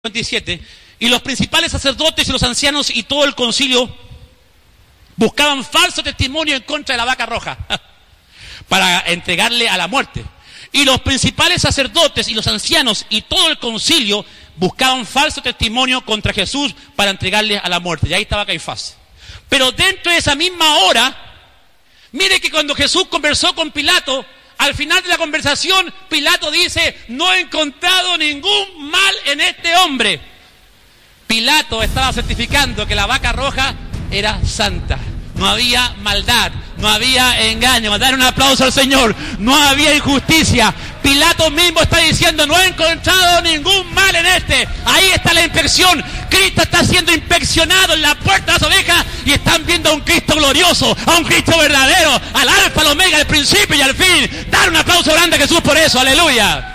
57, y los principales sacerdotes y los ancianos y todo el concilio buscaban falso testimonio en contra de la vaca roja para entregarle a la muerte. Y los principales sacerdotes y los ancianos y todo el concilio buscaban falso testimonio contra Jesús para entregarle a la muerte. Y ahí estaba Caifás. Pero dentro de esa misma hora, mire que cuando Jesús conversó con Pilato, al final de la conversación, Pilato dice: no he encontrado ningún mal en este hombre. Pilato estaba certificando que la vaca roja era santa. No había maldad, no había engaño. Dar un aplauso al Señor. No había injusticia. Pilato mismo está diciendo: no he encontrado ningún mal en este. Ahí está la inspección. Cristo está siendo inspeccionado en la puerta de las ovejas y están viendo a un Cristo glorioso, a un Cristo verdadero, al alfa, al omega, al principio y al fin. Dar un aplauso grande a Jesús por eso. Aleluya.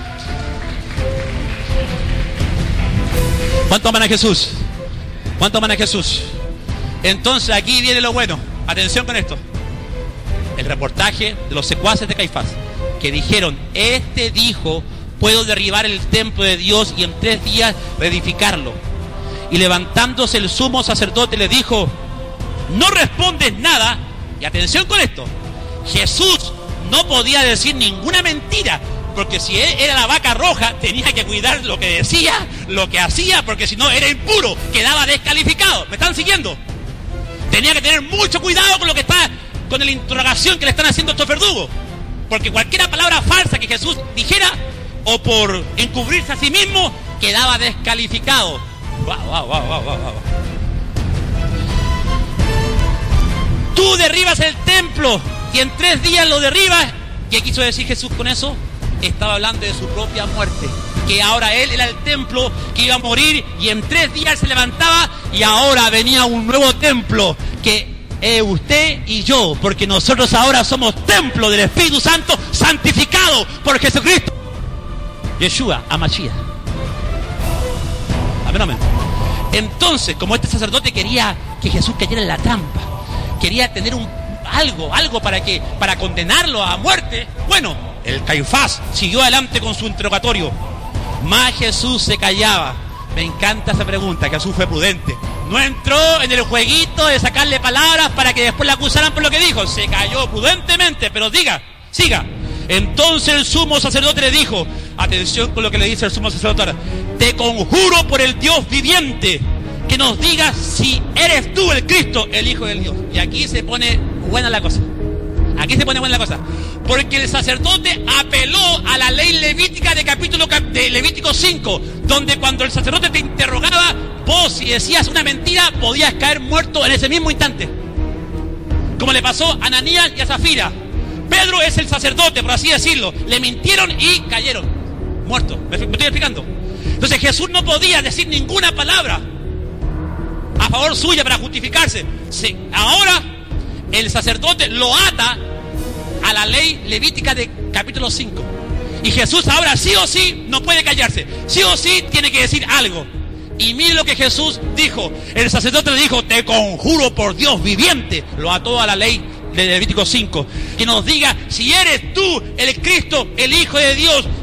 ¿Cuánto aman a Jesús? ¿Cuánto aman a Jesús? Entonces aquí viene lo bueno. Atención con esto. El reportaje de los secuaces de Caifás, que dijeron: este dijo: puedo derribar el templo de Dios y en 3 días reedificarlo. Y levantándose el sumo sacerdote le dijo: no respondes nada. Y atención con esto. Jesús no podía decir ninguna mentira, porque si él era la vaca roja, tenía que cuidar lo que decía, lo que hacía, porque si no era impuro, quedaba descalificado. ¿Me están siguiendo? Tenía que tener mucho cuidado con lo que está, con la interrogación que le están haciendo estos verdugos, porque cualquier palabra falsa que Jesús dijera, o por encubrirse a sí mismo, quedaba descalificado. Wow. Tú derribas el templo y en 3 días lo derribas. ¿Qué quiso decir Jesús con eso? Estaba hablando de su propia muerte, que ahora él era el templo que iba a morir y en 3 días se levantaba y ahora venía un nuevo templo que es usted y yo, porque nosotros ahora somos templo del Espíritu Santo santificado por Jesucristo, Yeshua HaMashiach. Amén. Entonces, como este sacerdote quería que Jesús cayera en la trampa, quería tener algo para condenarlo a muerte, bueno, el Caifás siguió adelante con su interrogatorio. Mas Jesús se callaba. Me encanta esa pregunta. Jesús fue prudente. No entró en el jueguito de sacarle palabras para que después le acusaran por lo que dijo. Se calló prudentemente, pero siga. Entonces el sumo sacerdote le dijo, atención con lo que le dice el sumo sacerdote ahora: te conjuro por el Dios viviente que nos digas si eres tú el Cristo, el Hijo del Dios. Y aquí se pone buena la cosa. Porque el sacerdote apeló a la ley levítica de Levítico 5, donde cuando el sacerdote te interrogaba, vos si decías una mentira podías caer muerto en ese mismo instante, como le pasó a Ananías y a Zafira. Pedro es el sacerdote, por así decirlo. Le mintieron y cayeron muertos. ¿Me estoy explicando? Entonces Jesús no podía decir ninguna palabra a favor suya para justificarse. Sí, ahora el sacerdote lo ata a la ley levítica de capítulo 5. Y Jesús ahora sí o sí no puede callarse. Sí o sí tiene que decir algo. Y mire lo que Jesús dijo. El sacerdote le dijo: te conjuro por Dios viviente. Lo ató a la ley de Levítico 5. Que nos diga si eres tú el Cristo, el Hijo de Dios.